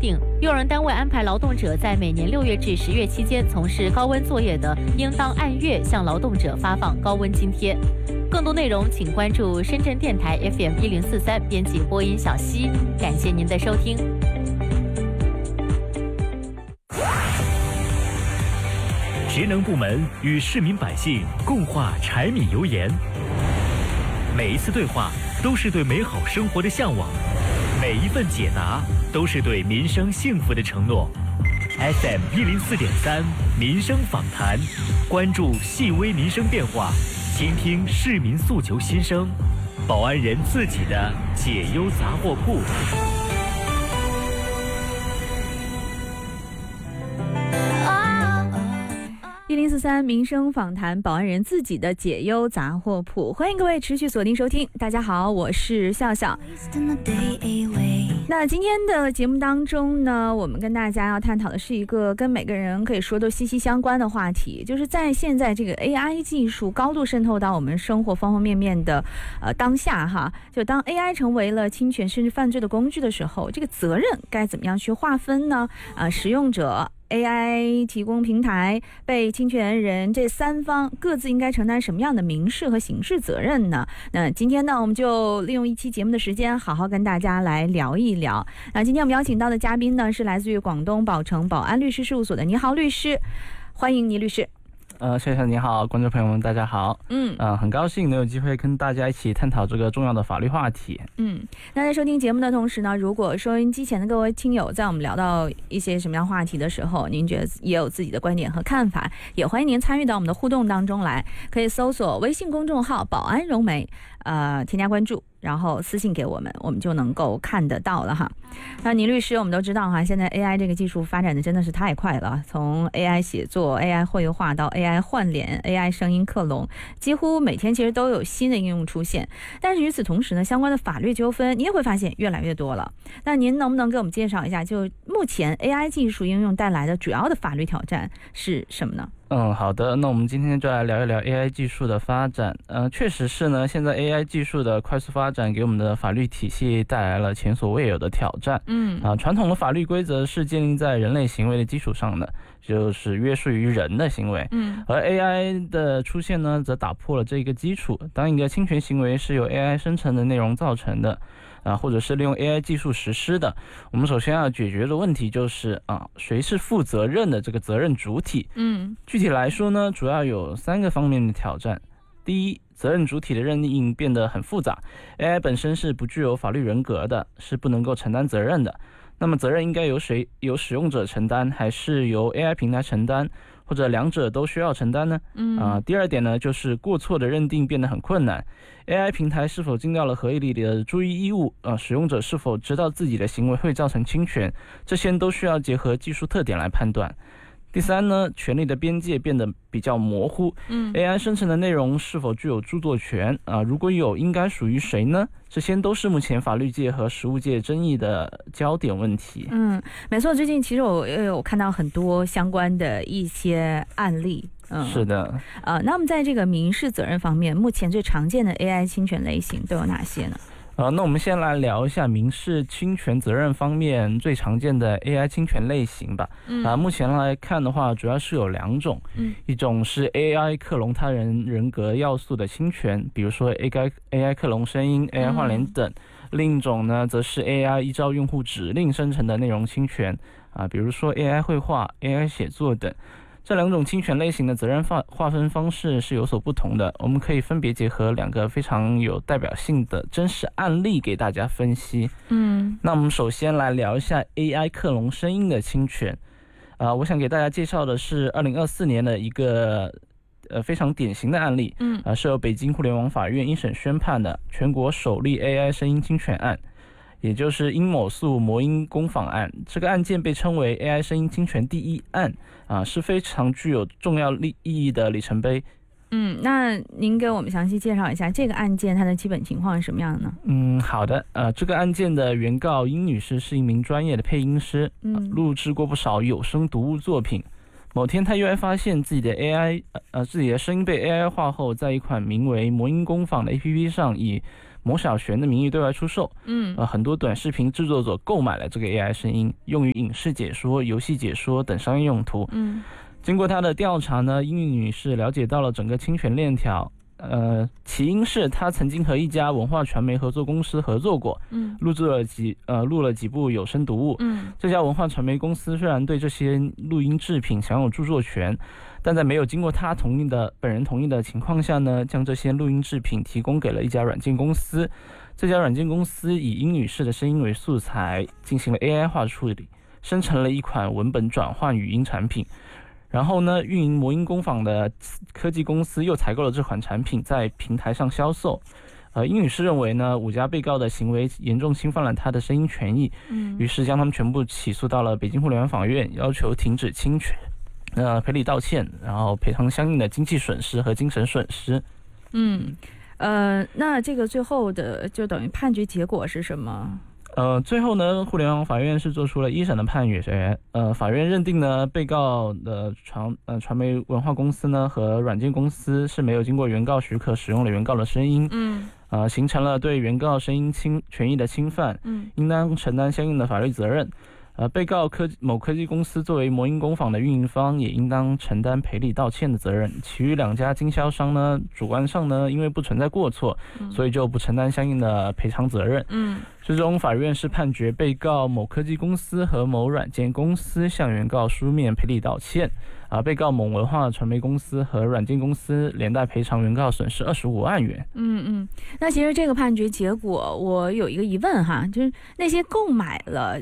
定，用人单位安排劳动者在每年6月至10月期间从事高温作业的，应当按月向劳动者发放高温津贴。更多内容请关注深圳电台 FM1043，编辑播音小溪。感谢您的收听。 职能部门与市民百姓共话柴米油盐，每一次对话都是对美好生活的向往，每一份解答都是对民生幸福的承诺。FM104.3民生访谈，关注细微民生变化，倾听市民诉求心声，保安人自己的解忧杂货铺。 1043民生访谈，保安人自己的解忧杂货铺，欢迎各位持续锁定收听。大家好，我是笑笑。那今天的节目当中呢，我们跟大家要探讨的是一个跟每个人可以说都息息相关的话题，就是在现在这个 AI 技术高度渗透到我们生活方方面面的当下哈，就当 AI 成为了侵权甚至犯罪的工具的时候，这个责任该怎么样去划分呢？使用者、AI 提供平台、被侵权人这三方各自应该承担什么样的民事和刑事责任呢？那今天呢，我们就利用一期节目的时间，好好跟大家来聊一聊。那今天我们邀请到的嘉宾呢，是来自于广东宝城保安律师事务所的倪豪律师，欢迎倪律师。 谢谢你好，观众朋友们大家好。很高兴能有机会跟大家一起探讨这个重要的法律话题。 那在收听节目的同时呢，如果收音机前的各位听友在我们聊到一些什么样话题的时候，您觉得也有自己的观点和看法，也欢迎您参与到我们的互动当中来，可以搜索微信公众号保安融媒，添加关注，然后私信给我们，我们就能够看得到了哈。那倪律师，我们都知道哈，现在 AI 这个技术发展的真的是太快了，从 AI 写作、AI 绘画到 AI 换脸、AI 声音克隆，几乎每天其实都有新的应用出现。但是与此同时呢，相关的法律纠纷你也会发现越来越多了。那您能不能给我们介绍一下，就目前 AI 技术应用带来的主要的法律挑战是什么呢？ 好的，那我们今天就来聊一聊 AI 技术的发展。确实是呢，现在 AI 技术的快速发展给我们的法律体系带来了前所未有的挑战。传统的法律规则是建立在人类行为的基础上的，就是约束于人的行为。而 AI 的出现呢，则打破了这个基础。当一个侵权行为是由 AI 生成的内容造成的，或者是利用 AI 技术实施的，我们首先要解决的问题就是谁是负责任的这个责任主体。具体来说呢，主要有3个方面的挑战。第一，责任主体的认定变得很复杂， AI 本身是不具有法律人格的，是不能够承担责任的。那么责任应该由谁？由使用者承担，还是由 AI 平台承担，或者两者都需要承担呢？第二点呢，就是过错的认定变得很困难。AI 平台是否尽到了合理的注意义务？使用者是否知道自己的行为会造成侵权？这些都需要结合技术特点来判断。第三呢，权利的边界变得比较模糊。AI 生成的内容是否具有著作权？如果有，应该属于谁呢？这些都是目前法律界和实务界争议的焦点问题。 没错，最近其实我有看到很多相关的一些案例。 是的。 那么在这个民事责任方面，目前最常见的 AI 侵权类型都有哪些呢？ 那我们先来聊一下民事侵权责任方面最常见的 AI 侵权类型吧。目前来看的话，主要是有2种。一种是 AI 克隆他人人格要素的侵权，比如说 AI 克隆声音、AI 换脸等。另一种呢，则是 AI 依照用户指令生成的内容侵权，比如说 AI 绘画、AI 写作等。这2种侵权类型的责任划分方式是有所不同的，我们可以分别结合2个非常有代表性的真实案例给大家分析。那我们首先来聊一下 AI 克隆声音的侵权。我想给大家介绍的是2024年的一个非常典型的案例，是由北京互联网法院一审宣判的全国首例 AI 声音侵权案，也就是殷某诉魔音工坊案。这个案件被称为 AI 声音侵权第1案，是非常具有重要意义的里程碑。 那您给我们详细介绍一下这个案件它的基本情况是什么样的呢？ 好的。这个案件的原告殷女士是一名专业的配音师，录制过不少有声读物作品。某天她意外发现自己的声音被 AI 化后，在一款名为魔音工坊的 APP 上以某小璇的名义对外出售。很多短视频制作者购买了这个 AI 声音，用于影视解说、游戏解说等商业用途。经过他的调查呢，英语女士了解到了整个侵权链条。起因是她曾经和一家文化传媒合作公司合作过，录了几部有声读物。这家文化传媒公司虽然对这些录音制品享有著作权，但在没有经过她本人同意的情况下呢，将这些录音制品提供给了一家软件公司。这家软件公司以英女士的声音为素材，进行了 AI 化处理，生成了一款文本转换语音产品。然后呢，运营魔音工坊的科技公司又采购了这款产品，在平台上销售。英女士认为呢，5家被告的行为严重侵犯了她的声音权益，于是将他们全部起诉到了北京互联网法院，要求停止侵权，赔礼道歉，然后赔偿相应的经济损失和精神损失。 那这个最后的就等于判决结果是什么？ 最后呢，互联网法院是做出了1审的判决。法院认定呢，被告的传媒文化公司呢和软件公司是没有经过原告许可使用了原告的声音，形成了对原告声音权益的侵犯，应当承担相应的法律责任。被告某科技公司作为魔音工坊的运营方，也应当承担赔礼道歉的责任。其余2家经销商呢，主观上呢，因为不存在过错，所以就不承担相应的赔偿责任。最终法院是判决被告某科技公司和某软件公司向原告书面赔礼道歉，被告某文化传媒公司和软件公司连带赔偿原告损失25万元。 那其实这个判决结果我有一个疑问哈，就是那些购买了